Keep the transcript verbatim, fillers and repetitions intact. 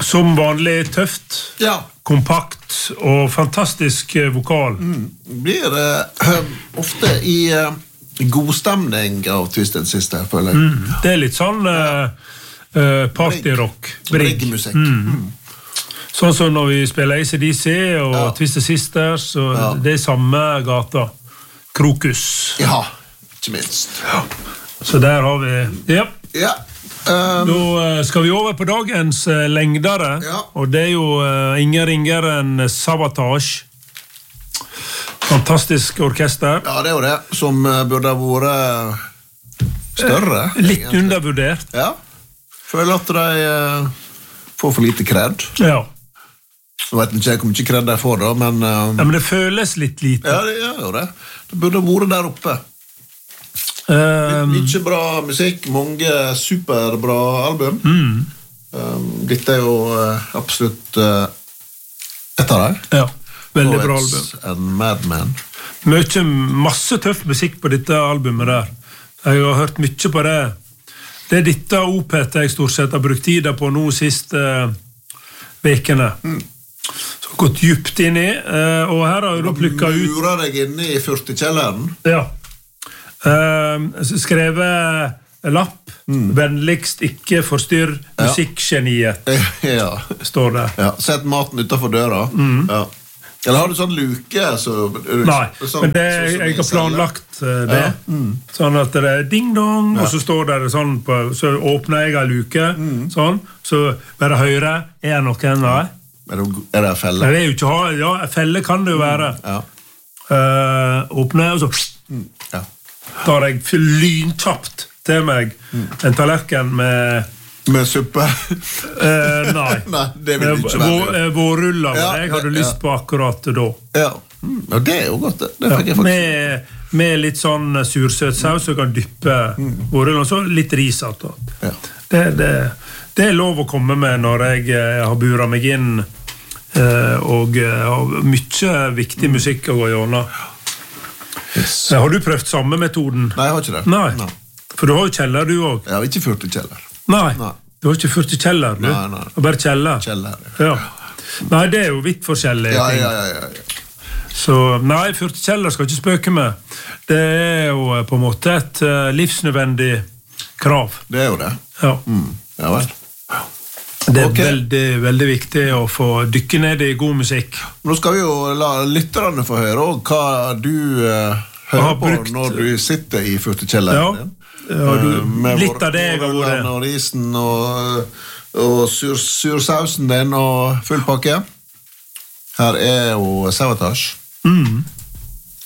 som vanlig tøft, ja. kompakt og fantastisk vokal. Mm. Blir det uh, ofte i uh, god stemning av Twisted Sister, føler jeg. Mm. Det er litt sånn uh, uh, partyrock. Brigg-musikk. Mm. Mm. Sånn som når vi spiller A C D C og ja. Twisted Sisters, og ja. Det er samme gata. Krokus. Ja, ikke minst. Ja. Så der har vi... Ja. Ja. Um, da skal vi over på dagens uh, lengdere, ja. Og det er jo uh, ingen ringere enn Savatage. Fantastisk orkester. Ja, det er jo det, som uh, burde ha vært større. Uh, litt egentlig. Undervurdert. Ja, føler at de uh, får for lite kred. Ja. Jeg vet ikke hvor mye kred de får da, men... Uh, ja, men det føles litt lite. Ja, det gjør jo det. Det burde ha vært der oppe. Um, Mykje bra musikk, mange superbra album. Mm. Um, dette er jo uh, absolutt uh, et av dem. Ja, veldig Poets bra album. And Madman. Mykje, masse tøff musikk på dette albumet der. Jeg har hørt mykje på det. Det er dette Opeth jeg stort sett har brukt tida på nå siste uh, vekene. Mm. Så gått djupt inn i, uh, og her har jeg da plukket ut... Murer deg inne i fyrtekjelleren. Ja. Uh, skrevet lapp mm. Vennligst ikke forstyrr ja. Musikkgeniet ja. Står det ja. Sett maten utenfor døra mm. ja. Eller har du sånn luke så, Nei, sånn, men det, så, så jeg har planlagt uh, det ja. mm. Sånn at det er ding dong ja. Og så står det sånn på, så åpner jeg en luke mm. Sånn, så bare høyre Er det noen da? Er det, er det en felle? Det er jo ikke, ja, en felle kan det jo være ja. uh, Åpner og så mm. Ja tar jeg lynkjapt til meg mm. en tallerken med... Med suppe? eh, nei. Nei, det vil du ikke være. Vårruller, ja, jeg hadde ja. lyst på akkurat da. Ja, mm. ja det er jo godt det. Det fikk jeg ja, med, med litt sånn sursøt saus, så kan dyppe mm. vårruller, og så litt ris alt. Ja. Det, det, det er lov å komme med når jeg, jeg har buret meg inn, eh, og har mye viktig mm. musikk å gå gjennom. Yes. Har du prøvd samme metoden? Nei, jeg har ikke det. Nei. Nei. For du har jo kjeller, du også. Jeg har ikke ført i kjeller. Nei. nei, du har ikke ført i kjeller, du. Nei, nei. Og bare kjeller. Kjeller, ja. Nei, det er jo vidt forskjellige ja, ting. Ja, ja, ja, ja. Så, nei, ført i kjeller skal ikke spøke med. Det er jo på en måte et uh, livsnødvendig krav. Det er jo det. Ja. Mm. Ja vel. Det er okay. veldig, veldig viktig å få dykke ned i god musikk. Nå skal vi jo la lytterne få høre også hva du uh, hører på brukt... når du sitter i fyrtekjelleren din. Ja, ja du, uh, litt av det jeg har vært. Og risen og, og sur, sursausen din og full pakke. Her er jo Savatage. Mm.